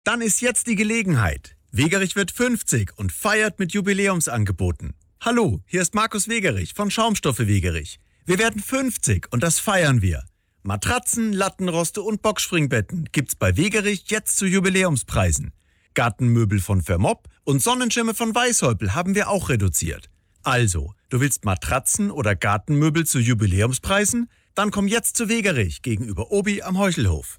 Dann ist jetzt die Gelegenheit. Wegerich wird 50 und feiert mit Jubiläumsangeboten. Hallo, hier ist Markus Wegerich von Schaumstoffe Wegerich. Wir werden 50 und das feiern wir. Matratzen, Lattenroste und Boxspringbetten gibt's bei Wegerich jetzt zu Jubiläumspreisen. Gartenmöbel von Vermopp und Sonnenschirme von Weißhäupl haben wir auch reduziert. Also, du willst Matratzen oder Gartenmöbel zu Jubiläumspreisen? Dann komm jetzt zu Wegerich gegenüber Obi am Heuchelhof.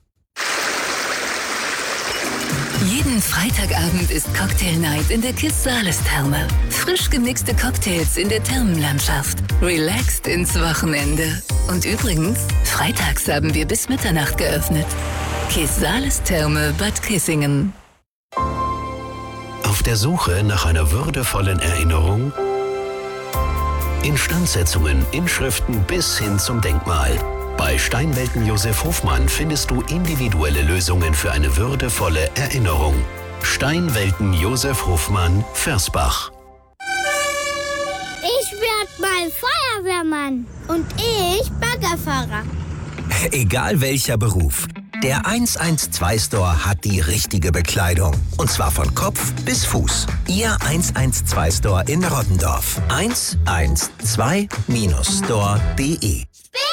Jeden Freitagabend ist Cocktail Night in der KISS Saales-Therme. Frisch gemixte Cocktails in der Thermenlandschaft. Relaxed ins Wochenende. Und übrigens, freitags haben wir bis Mitternacht geöffnet. KISS Saales-Therme Bad Kissingen. Auf der Suche nach einer würdevollen Erinnerung? Instandsetzungen, Inschriften bis hin zum Denkmal. Bei Steinwelten Josef Hofmann findest du individuelle Lösungen für eine würdevolle Erinnerung. Steinwelten Josef Hofmann, Versbach. Ich werd mal Feuerwehrmann und ich Baggerfahrer. Egal welcher Beruf, der 112-Store hat die richtige Bekleidung. Und zwar von Kopf bis Fuß. Ihr 112-Store in Rottendorf. 112-store.de.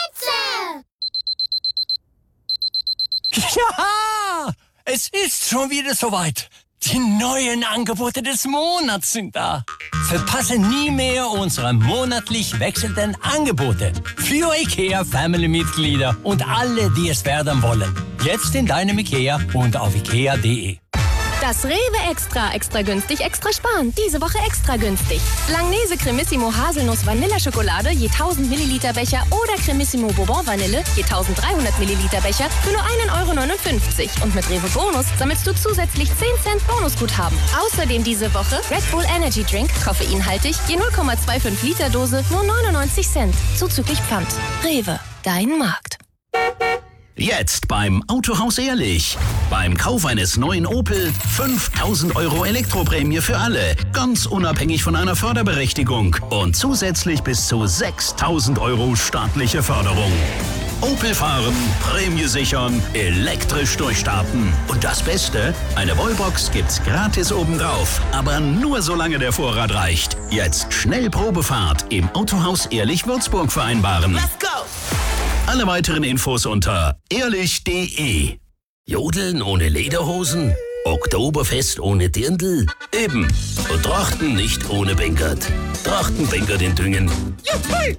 Ja, es ist schon wieder soweit. Die neuen Angebote des Monats sind da. Verpasse nie mehr unsere monatlich wechselnden Angebote. Für IKEA-Family-Mitglieder und alle, die es werden wollen. Jetzt in deinem IKEA und auf ikea.de. Das Rewe Extra günstig, extra sparen. Diese Woche extra günstig. Langnese Cremissimo Haselnuss Vanilleschokolade je 1000 Milliliter Becher oder Cremissimo Bourbon Vanille je 1300 Milliliter Becher für nur 1,59 €. Und mit Rewe Bonus sammelst du zusätzlich 10 Cent Bonusguthaben. Außerdem diese Woche Red Bull Energy Drink, koffeinhaltig, je 0,25 Liter Dose, nur 99 Cent. Zuzüglich Pfand. Rewe, dein Markt. Jetzt beim Autohaus Ehrlich. Beim Kauf eines neuen Opel 5.000 € Elektroprämie für alle. Ganz unabhängig von einer Förderberechtigung. Und zusätzlich bis zu 6.000 € staatliche Förderung. Opel fahren, Prämie sichern, elektrisch durchstarten. Und das Beste, eine Wallbox gibt's gratis obendrauf. Aber nur solange der Vorrat reicht. Jetzt schnell Probefahrt im Autohaus Ehrlich Würzburg vereinbaren. Let's go! Alle weiteren Infos unter ehrlich.de. Jodeln ohne Lederhosen? Oktoberfest ohne Dirndl? Eben. Und Trachten nicht ohne Bengert. Trachtenbengert in Düngen. Juhu!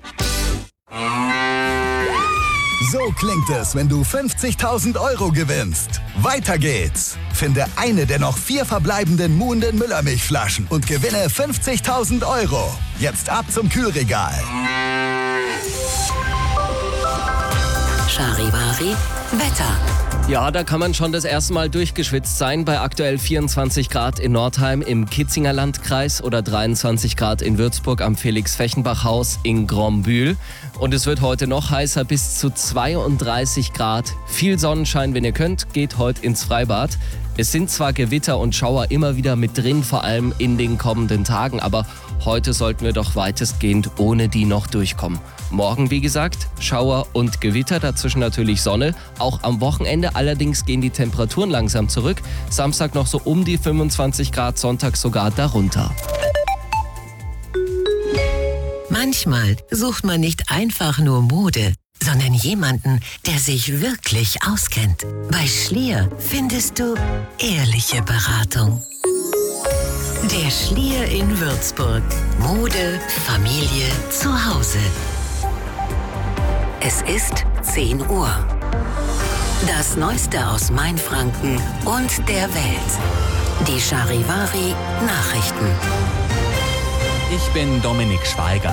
So klingt es, wenn du 50.000 € gewinnst. Weiter geht's. Finde eine der noch 4 verbleibenden Muhnden Müllermilchflaschen und gewinne 50.000 €. Jetzt ab zum Kühlregal. Charivari Wetter. Ja, da kann man schon das erste Mal durchgeschwitzt sein. Bei aktuell 24 Grad in Nordheim im Kitzinger Landkreis oder 23 Grad in Würzburg am Felix-Fechenbach-Haus in Grombühl. Und es wird heute noch heißer, bis zu 32 Grad. Viel Sonnenschein, wenn ihr könnt, geht heute ins Freibad. Es sind zwar Gewitter und Schauer immer wieder mit drin, vor allem in den kommenden Tagen, aber heute sollten wir doch weitestgehend ohne die noch durchkommen. Morgen, wie gesagt, Schauer und Gewitter, dazwischen natürlich Sonne. Auch am Wochenende allerdings gehen die Temperaturen langsam zurück. Samstag noch so um die 25 Grad, Sonntag sogar darunter. Manchmal sucht man nicht einfach nur Mode, sondern jemanden, der sich wirklich auskennt. Bei Schlier findest du ehrliche Beratung. Der Schlier in Würzburg. Mode, Familie, Zuhause. Es ist 10 Uhr. Das Neueste aus Mainfranken und der Welt. Die Charivari Nachrichten. Ich bin Dominik Schweiger.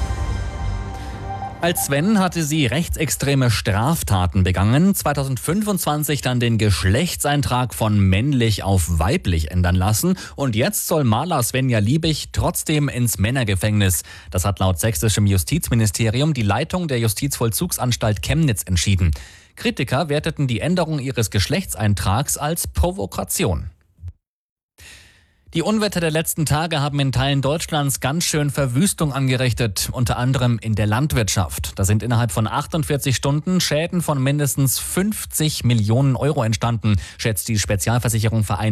Als Sven hatte sie rechtsextreme Straftaten begangen, 2025 dann den Geschlechtseintrag von männlich auf weiblich ändern lassen und jetzt soll Maler Svenja Liebig trotzdem ins Männergefängnis. Das hat laut sächsischem Justizministerium die Leitung der Justizvollzugsanstalt Chemnitz entschieden. Kritiker werteten die Änderung ihres Geschlechtseintrags als Provokation. Die Unwetter der letzten Tage haben in Teilen Deutschlands ganz schön Verwüstung angerichtet, unter anderem in der Landwirtschaft. Da sind innerhalb von 48 Stunden Schäden von mindestens 50 Millionen Euro entstanden, schätzt die Spezialversicherung Verein